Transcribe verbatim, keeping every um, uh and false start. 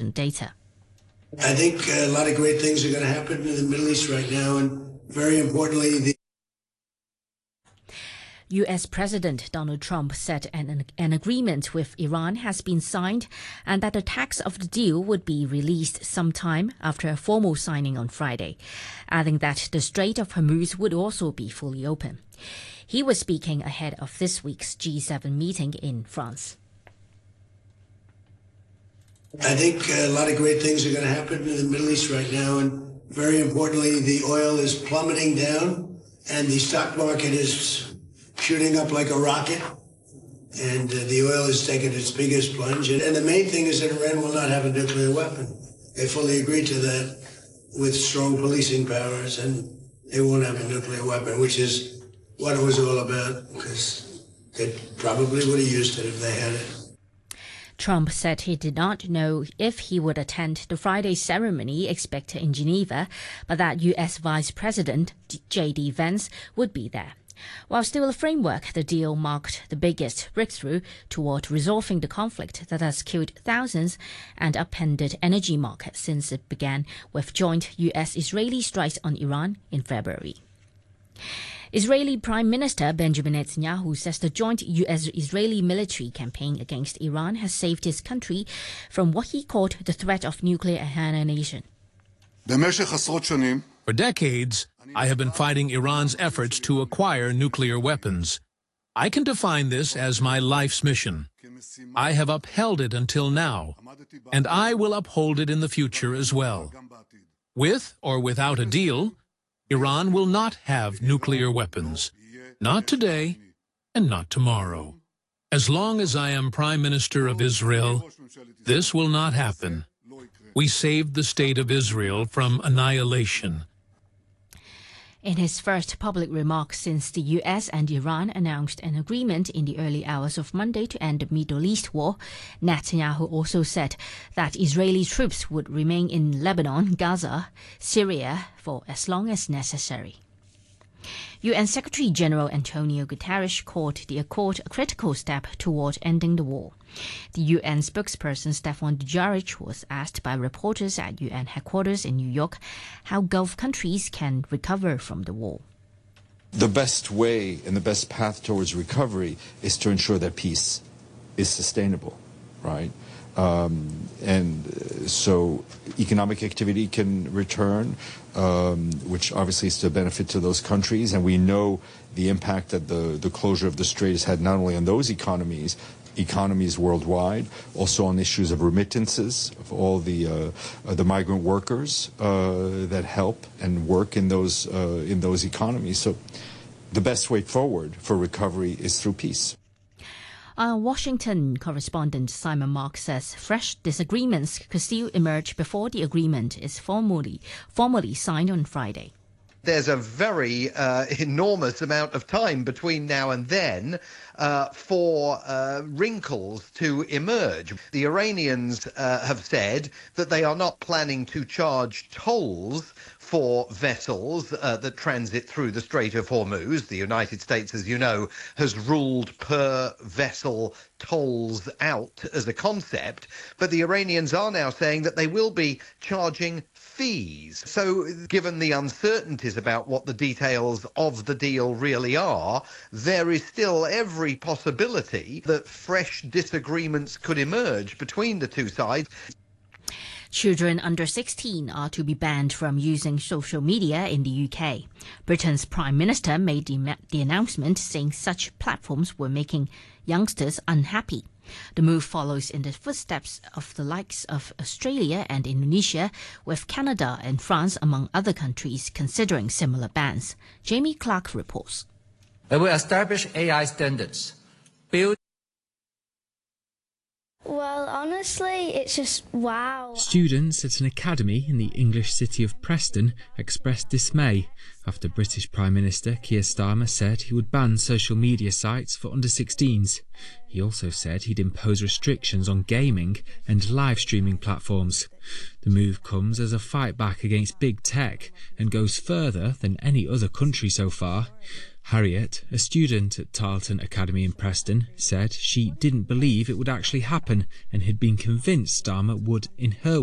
own data. I think a lot of great things are going to happen in the Middle East right now, and very importantly, the U S President Donald Trump said an, an agreement with Iran has been signed and that the text of the deal would be released sometime after a formal signing on Friday, adding that the Strait of Hormuz would also be fully open. He was speaking ahead of this week's G seven meeting in France. I think a lot of great things are going to happen in the Middle East right now, and very importantly, the oil is plummeting down and the stock market is shooting up like a rocket, and uh, the oil has taken its biggest plunge. And, and the main thing is that Iran will not have a nuclear weapon. They fully agreed to that with strong policing powers, and they won't have a nuclear weapon, which is what it was all about, because they probably would have used it if they had it. Trump said he did not know if he would attend the Friday ceremony expected in Geneva, but that U S Vice President J D Vance would be there. While still a framework, the deal marked the biggest breakthrough toward resolving the conflict that has killed thousands and upended energy markets since it began with joint U S-Israeli strikes on Iran in February. Israeli Prime Minister Benjamin Netanyahu says the joint U S-Israeli military campaign against Iran has saved his country from what he called the threat of nuclear annihilation. For decades, I have been fighting Iran's efforts to acquire nuclear weapons. I can define this as my life's mission. I have upheld it until now, and I will uphold it in the future as well. With or without a deal, Iran will not have nuclear weapons. Not today, and not tomorrow. As long as I am Prime Minister of Israel, this will not happen. We saved the state of Israel from annihilation. In his first public remarks since the U S and Iran announced an agreement in the early hours of Monday to end the Middle East war, Netanyahu also said that Israeli troops would remain in Lebanon, Gaza, Syria for as long as necessary. U N Secretary-General Antonio Guterres called the accord a critical step toward ending the war. The U N spokesperson Stefan Dujarric was asked by reporters at U N headquarters in New York how Gulf countries can recover from the war. The best way and the best path towards recovery is to ensure that peace is sustainable, right? Um, and so economic activity can return, um, which obviously is to benefit to those countries. And we know the impact that the, the closure of the strait has had not only on those economies, economies worldwide, also on issues of remittances, of all the uh, uh, the migrant workers uh, that help and work in those uh, in those economies. So the best way forward for recovery is through peace. Our Washington correspondent Simon Mark says fresh disagreements could still emerge before the agreement is formally formally signed on Friday. There's a very uh, enormous amount of time between now and then uh, for uh, wrinkles to emerge. The Iranians uh, have said that they are not planning to charge tolls for vessels uh, that transit through the Strait of Hormuz. The United States, as you know, has ruled per vessel tolls out as a concept, but the Iranians are now saying that they will be charging fees. So given the uncertainties about what the details of the deal really are, there is still every possibility that fresh disagreements could emerge between the two sides. Children under sixteen are to be banned from using social media in the U K. Britain's Prime Minister made the, the announcement saying such platforms were making youngsters unhappy. The move follows in the footsteps of the likes of Australia and Indonesia, with Canada and France among other countries considering similar bans. Jamie Clark reports. It will establish A I standards, build Well, honestly, it's just wow. Students at an academy in the English city of Preston expressed dismay after British Prime Minister Keir Starmer said he would ban social media sites for under sixteens. He also said he'd impose restrictions on gaming and live streaming platforms. The move comes as a fight back against big tech and goes further than any other country so far. Harriet, a student at Tarleton Academy in Preston, said she didn't believe it would actually happen and had been convinced Starmer would, in her